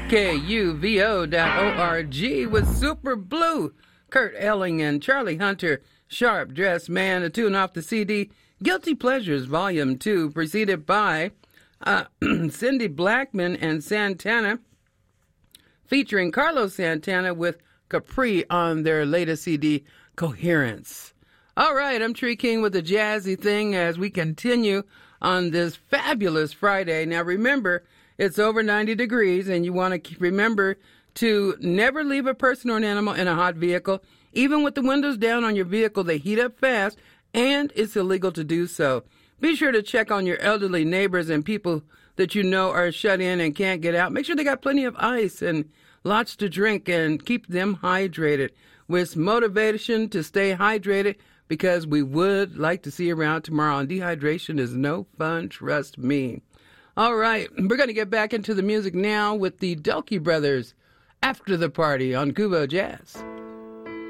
KUVO.org with Super Blue, Kurt Elling and Charlie Hunter, Sharp Dressed Man, a tune off the CD, Guilty Pleasures Volume 2, preceded by Cindy Blackman and Santana, featuring Carlos Santana with Capri on their latest CD, Coherence. All right, I'm Tree King with the jazzy thing as we continue on this fabulous Friday. Now remember, it's over 90 degrees, and you want to remember to never leave a person or an animal in a hot vehicle. Even with the windows down on your vehicle, they heat up fast, and it's illegal to do so. Be sure to check on your elderly neighbors and people that you know are shut in and can't get out. Make sure they got plenty of ice and lots to drink, and keep them hydrated. With motivation to stay hydrated, because we would like to see you around tomorrow, and dehydration is no fun, trust me. All right, we're going to get back into the music now with the Delkey Brothers, After the Party on Kubo Jazz.